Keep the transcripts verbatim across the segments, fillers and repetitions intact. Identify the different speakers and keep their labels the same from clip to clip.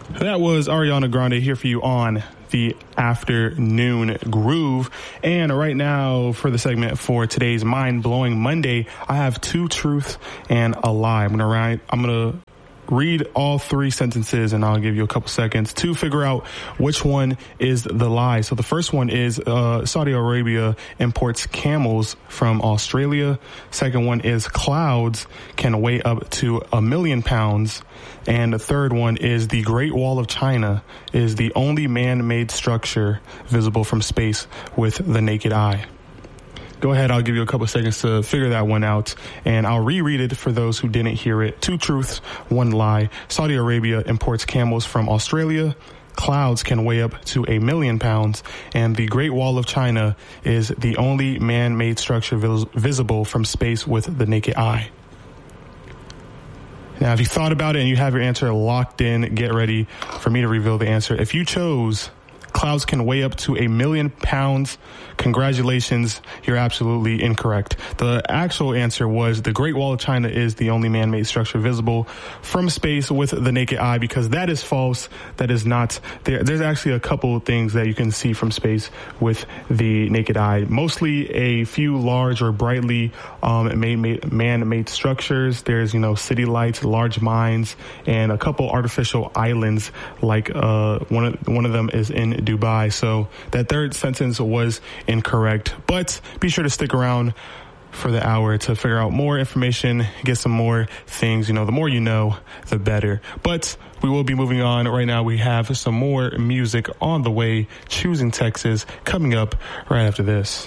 Speaker 1: That was Ariana Grande here for you on the Afternoon Groove. And right now for the segment for today's Mind Blowing Monday, I have two truths and a lie. I'm going to write, I'm going to read all three sentences and I'll give you a couple seconds to figure out which one is the lie. So the first one is uh, Saudi Arabia imports camels from Australia. Second one is clouds can weigh up to a million pounds. And the third one is the Great Wall of China is the only man-made structure visible from space with the naked eye. Go ahead, I'll give you a couple seconds to figure that one out, and I'll reread it for those who didn't hear it. Two truths, one lie. Saudi Arabia imports camels from Australia. Clouds can weigh up to a million pounds, and the Great Wall of China is the only man-made structure vis- visible from space with the naked eye. Now, if you thought about it and you have your answer locked in, get ready for me to reveal the answer. If you chose clouds can weigh up to a million pounds, congratulations, you're absolutely incorrect. The actual answer was the Great Wall of China is the only man-made structure visible from space with the naked eye, because that is false. That is not there. There's actually a couple of things that you can see from space with the naked eye, mostly a few large or brightly um, made, man-made structures. There's, you know, city lights, large mines, and a couple artificial islands, like uh, one of, one of them is in Dubai. So that third sentence was incorrect, but be sure to stick around for the hour to figure out more information, get some more things. You know, the more you know, the better. But we will be moving on. Right now we have some more music on the way. Choosing Texas coming up right after this.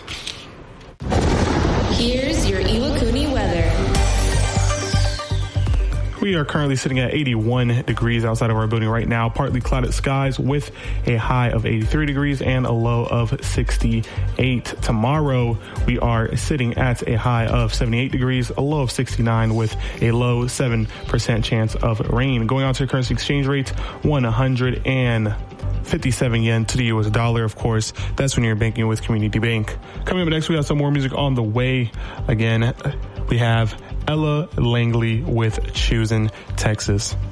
Speaker 2: Here's your Iwakuni weather.
Speaker 1: We are currently sitting at eighty-one degrees outside of our building right now. Partly clouded skies with a high of eighty-three degrees and a low of sixty-eight. Tomorrow, we are sitting at a high of seventy-eight degrees, a low of sixty-nine with a low seven percent chance of rain. Going on to the currency exchange rate, one hundred fifty-seven yen to the U S dollar. Of course, that's when you're banking with Community Bank. Coming up next, we have some more music on the way. Again, we have Ella Langley with Choosing Texas.